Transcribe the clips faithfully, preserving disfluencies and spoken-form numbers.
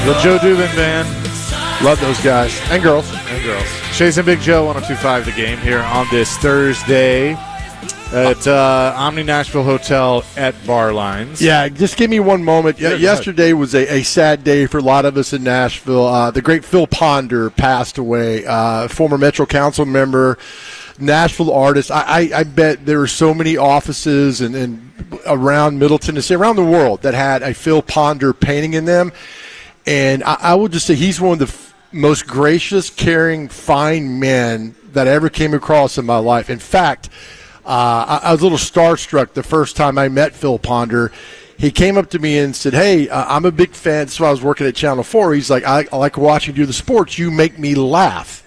The Joe Dubin Band. Love those guys. And girls. And girls. Chase and Big Joe, one oh two point five The Game here on this Thursday at uh, Omni Nashville Hotel at Bar Lines. Yeah, just give me one moment. Yeah, yesterday was a, a sad day for a lot of us in Nashville. Uh, the great Phil Ponder passed away, uh, former Metro Council member, Nashville artist. I, I, I bet there were so many offices and, and around Middle Tennessee, around the world, that had a Phil Ponder painting in them. And I, I would just say he's one of the f- most gracious, caring, fine men that I ever came across in my life. In fact, uh, I, I was a little starstruck the first time I met Phil Ponder. He came up to me and said, hey, uh, I'm a big fan. That's why I was working at Channel four. He's like, I, I like watching you do the sports. You make me laugh.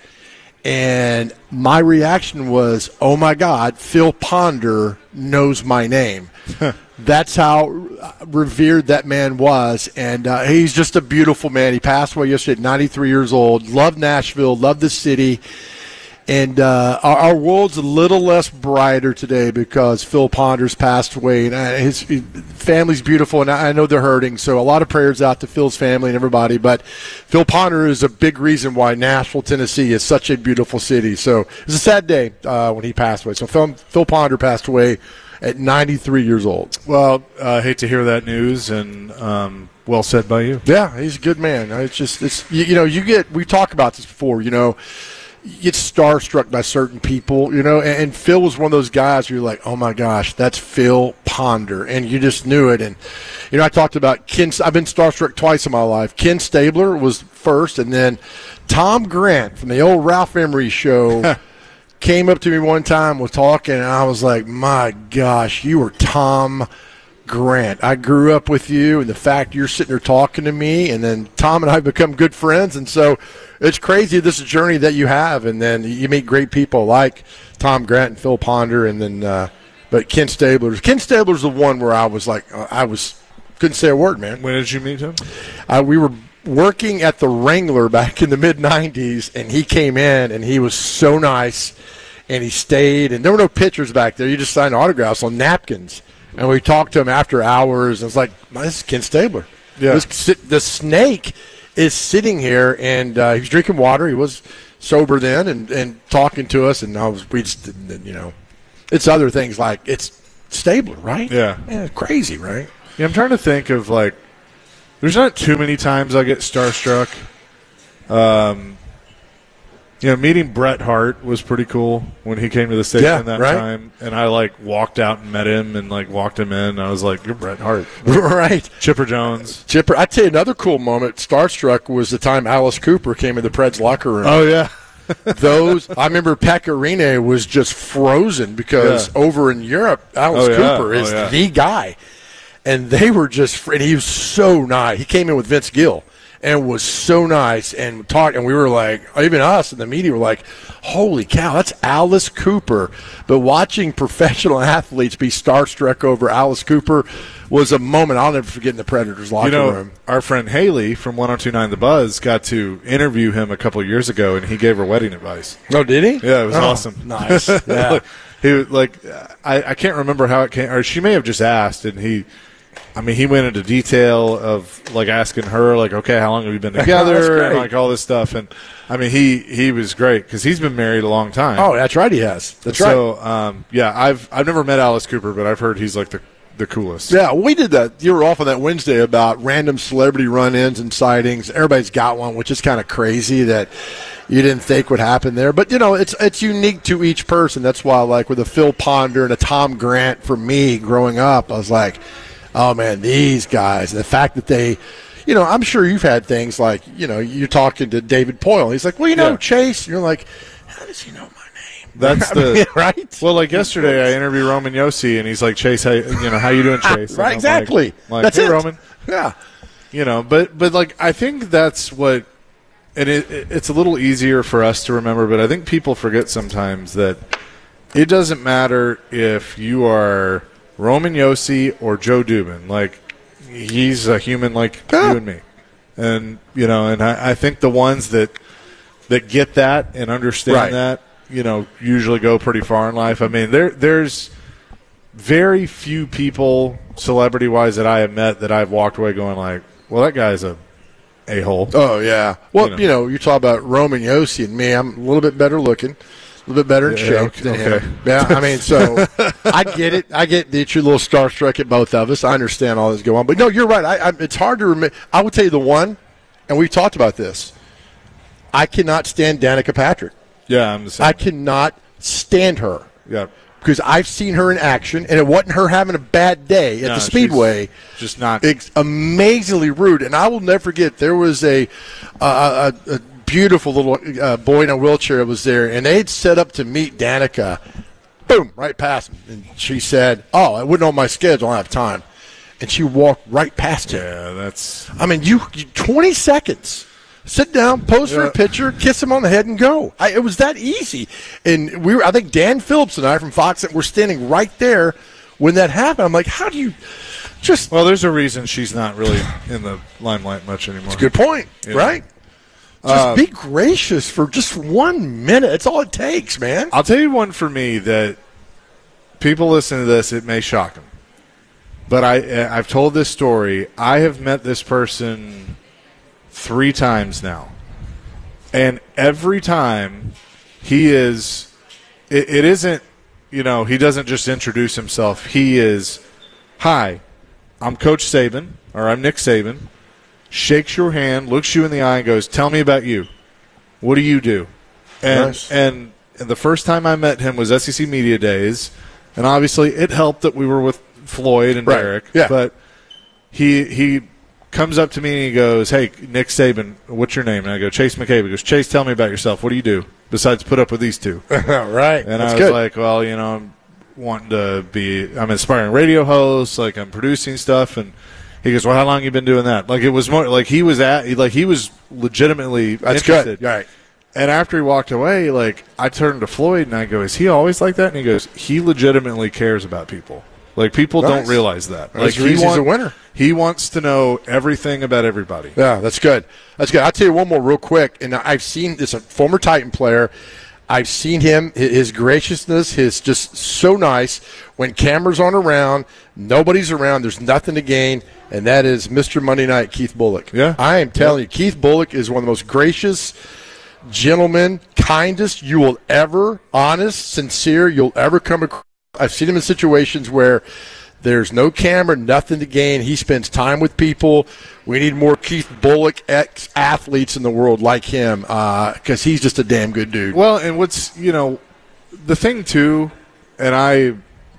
And my reaction was, oh, my God, Phil Ponder knows my name. That's how revered that man was. And uh, he's just a beautiful man. He passed away yesterday at ninety-three years old. Loved Nashville, loved the city. And uh, our, our world's a little less brighter today because Phil Ponder's passed away. And uh, his, his family's beautiful, and I, I know they're hurting. So a lot of prayers out to Phil's family and everybody. But Phil Ponder is a big reason why Nashville, Tennessee is such a beautiful city. So it was a sad day uh, when he passed away. So Phil, Phil Ponder passed away at ninety-three years old. Well, I uh, hate to hear that news, and um, well said by you. Yeah, he's a good man. It's just, it's you, you know, you get, we talked about this before, you know, you get starstruck by certain people, you know, and, and Phil was one of those guys where you're like, oh my gosh, that's Phil Ponder, and you just knew it. And, you know, I talked about Ken, I've been starstruck twice in my life. Ken Stabler was first, and then Tom Grant from the old Ralph Emery show came up to me one time, was talking, and I was like, my gosh, you were Tom Grant. I grew up with you, and the fact you're sitting there talking to me, and then Tom and I have become good friends, and so it's crazy, this journey that you have, and then you meet great people like Tom Grant and Phil Ponder, and then uh, but Ken Stabler. Ken Stabler's the one where I was like, uh, I was couldn't say a word, man. When did you meet him? Uh, we were working at the Wrangler back in the mid nineties, and he came in, and he was so nice, and he stayed, and there were no pictures back there. You just signed autographs on napkins, and we talked to him after hours, and it's like, this is Ken Stabler. Yeah. This, the snake is sitting here, and uh, he was drinking water. He was sober then, and, and talking to us, and I was, we just, you know, it's other things like, it's Stabler, right? Yeah. Yeah, crazy, right? Yeah, I'm trying to think of, like, there's not too many times I get starstruck. Um, you know, meeting Bret Hart was pretty cool when he came to the station Yeah, that right? time. And I, like, walked out and met him and, like, walked him in. I was like, you're Bret Hart. Right. Chipper Jones. Chipper, I tell you another cool moment, starstruck, was the time Alice Cooper came in the Preds locker room. Oh, yeah. Those, I remember Pecorine was just frozen because Yeah. over in Europe, Alice Oh, yeah. Cooper is Oh, yeah. the guy. And they were just, and he was so nice. He came in with Vince Gill and was so nice and talked, and we were like, even us in the media were like, holy cow, that's Alice Cooper. But watching professional athletes be starstruck over Alice Cooper was a moment I'll never forget in the Predators locker You know, room. our friend Haley from one oh two point nine The Buzz got to interview him a couple of years ago, and he gave her wedding advice. Oh, did he? Yeah, it was Oh, awesome. Nice. Yeah. like, he was like, I, I can't remember how it came, or she may have just asked, and he, I mean, he went into detail of like asking her, like, okay, how long have you been That's together, great. and like all this stuff, and I mean, he he was great because he's been married a long time. Oh, that's right, he has. That's right. so, um, yeah, I've I've never met Alice Cooper, but I've heard he's like the the coolest. Yeah, we did that. You were off on that Wednesday about random celebrity run-ins and sightings. Everybody's got one, which is kind of crazy that you didn't think would happen there. But, you know, it's it's unique to each person. That's why, like, with a Phil Ponder and a Tom Grant, for me, growing up, I was like, oh, man, these guys. And the fact that they, you know, I'm sure you've had things like, you know, you're talking to David Poyle. He's like, well, you know, Yeah. Chase. And you're like, how does he know my name? That's I mean, the right. Well, like yesterday, I interviewed Roman Yossi, and he's like, Chase, how you know how you doing, Chase? And Right, I'm exactly. Like, like, That's hey, it. Roman. Yeah. You know, but but like I think that's what, and it, it, it's a little easier for us to remember. But I think people forget sometimes that it doesn't matter if you are Roman Yossi or Joe Dubin. Like, he's a human like Yeah. you and me, and you know, and I, I think the ones that that get that and understand Right. that, you know, usually go pretty far in life. I mean, there there's very few people, celebrity-wise, that I have met that I've walked away going like, well, that guy's a a-hole. Oh, yeah. Well, you know, You you know. know you're talking about Roman Yossi and me. I'm a little bit better looking, a little bit better in Yeah, shape okay, than okay. him. Yeah, I mean, so I get it. I get that you're a little starstruck at both of us. I understand all this going on. But, no, you're right. I, I, it's hard to remember. I would tell you the one, and we've talked about this. I cannot stand Danica Patrick. Yeah, I'm the same. I cannot stand her. yeah. Because I've seen her in action, and it wasn't her having a bad day at No, the Speedway. she's Just not. It's amazingly rude, and I will never forget. There was a a, a, a beautiful little uh, boy in a wheelchair that was there, and they'd set up to meet Danica. Boom, right past him, and she said, "Oh, I wouldn't on my schedule. I don't have time," and she walked right past him. Yeah, that's. I mean, you, you twenty seconds. Sit down, pose for Yeah. a picture, kiss him on the head, and go. I, it was that easy. And we were, I think Dan Phillips and I from Fox were standing right there when that happened. I'm like, how do you just? Well, there's a reason she's not really in the limelight much anymore. Good point, Yeah. right? Just Uh, be gracious for just one minute. That's all it takes, man. I'll tell you one for me that people listen to this, it may shock them. But I, I've told this story. I have met this person three times now. And every time he is, it, it isn't, you know, he doesn't just introduce himself. He is, hi, I'm Coach Saban, or I'm Nick Saban, shakes your hand, looks you in the eye, and goes, tell me about you. What do you do? And, Nice. and, and the first time I met him was S E C Media Days, and obviously it helped that we were with Floyd and Right. Derek. Yeah. But he he comes up to me and he goes, hey, Nick Saban, what's your name? And I go, Chase McCabe. He goes, Chase, tell me about yourself. What do you do besides put up with these two? right. And That's I was good. like, well, you know, I'm wanting to be, I'm an inspiring radio host, like I'm producing stuff. And he goes, well, how long you been doing that? Like it was more, like he was at, like he was legitimately That's interested. good. Right. And after he walked away, like I turned to Floyd and I go, is he always like that? And he goes, he legitimately cares about people. Like people Nice. don't realize that. That's Like the reason he's a want- winner. He wants to know everything about everybody. Yeah, that's good. That's good. I'll tell you one more real quick. And I've seen this, a former Titan player. I've seen him, hi- his graciousness, his just so nice. When cameras aren't around, nobody's around, there's nothing to gain, and that is Mister Monday Night, Keith Bullock. Yeah. I am telling you, Keith Bullock is one of the most gracious gentlemen, kindest you will ever, honest, sincere, you'll ever come across. I've seen him in situations where there's no camera, nothing to gain. He spends time with people. We need more Keith Bullock ex-athletes in the world like him because he's just a damn good dude. Well, and what's, you know, the thing too, and I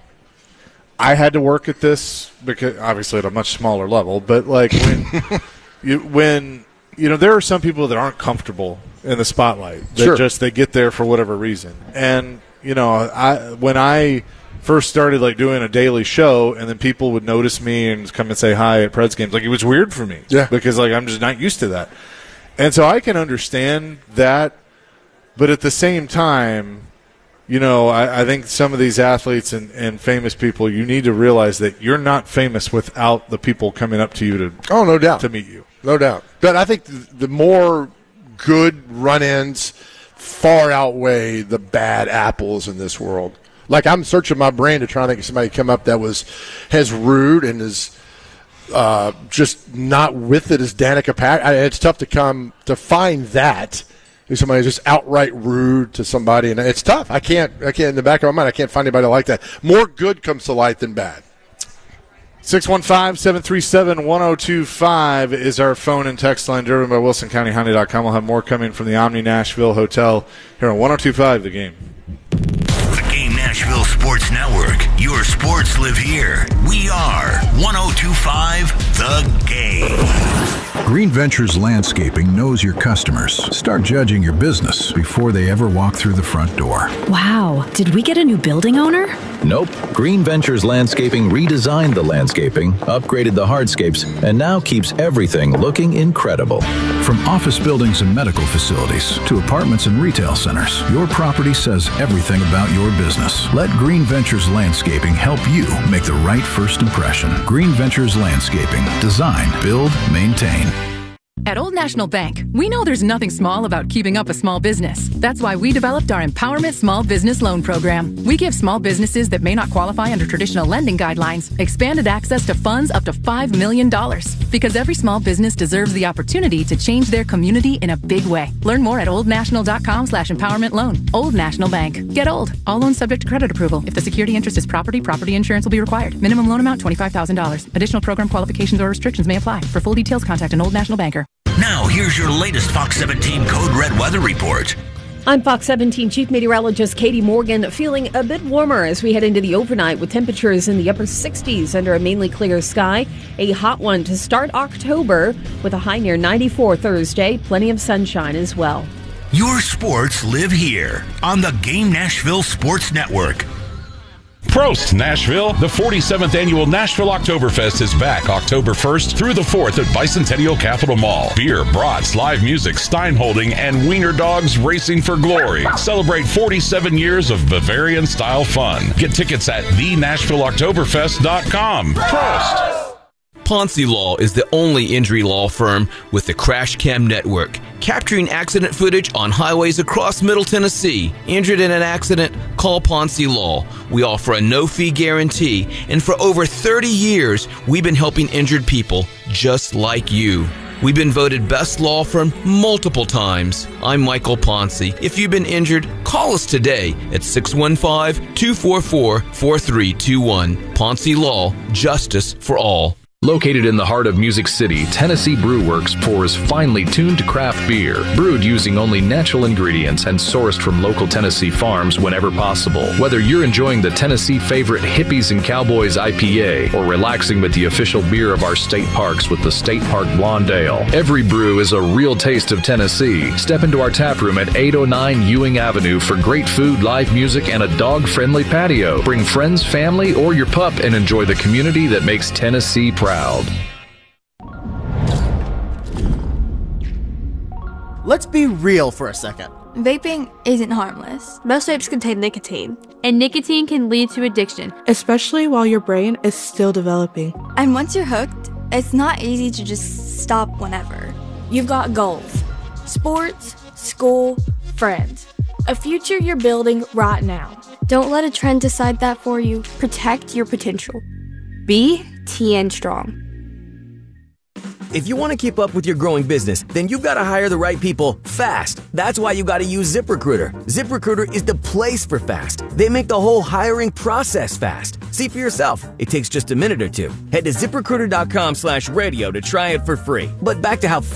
I had to work at this because obviously at a much smaller level, but like when you when you know, there are some people that aren't comfortable in the spotlight. That Sure. just they get there for whatever reason. And, you know, I when I first started like doing a daily show and then people would notice me and come and say hi at Preds games, like it was weird for me. Yeah. Because like I'm just not used to that. And so I can understand that, but at the same time, you know, I, I think some of these athletes and, and famous people, you need to realize that you're not famous without the people coming up to you to Oh, no doubt. to meet you. No doubt. But I think the, the more good run-ins far outweigh the bad apples in this world. Like I'm searching my brain to try to think of somebody come up that was as rude and is uh, just not with it as Danica Pat. I, it's tough to come to find that. If somebody who's just outright rude to somebody, and it's tough. I can't. I can't. In the back of my mind, I can't find anybody like that. More good comes to light than bad. six one five, seven three seven, one oh two five is our phone and text line, driven by Wilson County Honda dot com. We'll have more coming from the Omni Nashville Hotel here on one oh two five The Game. The Game Nashville Sports Network. Your sports live here. We are one oh two five The Game. Green Ventures Landscaping knows your customers. Start judging your business before they ever walk through the front door. Wow, did we get a new building owner? Nope. Green Ventures Landscaping redesigned the landscaping, upgraded the hardscapes, and now keeps everything looking incredible. From office buildings and medical facilities to apartments and retail centers, your property says everything about your business. Let Green Ventures Landscaping help you make the right first impression. Green Ventures Landscaping. Design, build, maintain. At Old National Bank, we know there's nothing small about keeping up a small business. That's why we developed our Empowerment Small Business Loan Program. We give small businesses that may not qualify under traditional lending guidelines expanded access to funds up to five million dollars. Because every small business deserves the opportunity to change their community in a big way. Learn more at oldnational.com slash empowerment loan. Old National Bank. Get old. All loans subject to credit approval. If the security interest is property, property insurance will be required. Minimum loan amount twenty-five thousand dollars. Additional program qualifications or restrictions may apply. For full details, contact an Old National Banker. Now, here's your latest Fox seventeen Code Red weather report. I'm Fox seventeen Chief Meteorologist Katie Morgan, feeling a bit warmer as we head into the overnight with temperatures in the upper sixties under a mainly clear sky. A hot one to start October with a high near ninety-four Thursday. Plenty of sunshine as well. Your sports live here on the Game Nashville Sports Network. Prost, Nashville! The forty-seventh Annual Nashville Oktoberfest is back October first through the fourth at Bicentennial Capitol Mall. Beer, brats, live music, Stein holding, and wiener dogs racing for glory. Celebrate forty-seven years of Bavarian-style fun. Get tickets at the nashville oktoberfest dot com. Prost! Ponce Law is the only injury law firm with the Crash Cam Network, capturing accident footage on highways across Middle Tennessee. Injured in an accident? Call Ponce Law. We offer a no-fee guarantee, and for over thirty years, we've been helping injured people just like you. We've been voted best law firm multiple times. I'm Michael Ponce. If you've been injured, call us today at six one five, two four four, four three two one. Ponce Law, justice for all. Located in the heart of Music City, Tennessee Brew Works pours finely tuned craft beer, brewed using only natural ingredients and sourced from local Tennessee farms whenever possible. Whether you're enjoying the Tennessee favorite Hippies and Cowboys I P A or relaxing with the official beer of our state parks with the State Park Blonde Ale, every brew is a real taste of Tennessee. Step into our tap room at eight oh nine Ewing Avenue for great food, live music, and a dog-friendly patio. Bring friends, family, or your pup and enjoy the community that makes Tennessee proud. Let's be real for a second. Vaping isn't harmless. Most vapes contain nicotine. And nicotine can lead to addiction. Especially while your brain is still developing. And once you're hooked, it's not easy to just stop whenever. You've got goals. Sports, school, friends. A future you're building right now. Don't let a trend decide that for you. Protect your potential. Be T N Strong. If you want to keep up with your growing business, then you've got to hire the right people fast. That's why you got to use ZipRecruiter. ZipRecruiter is the place for fast. They make the whole hiring process fast. See for yourself. It takes just a minute or two. Head to ZipRecruiter.com slash radio to try it for free. But back to how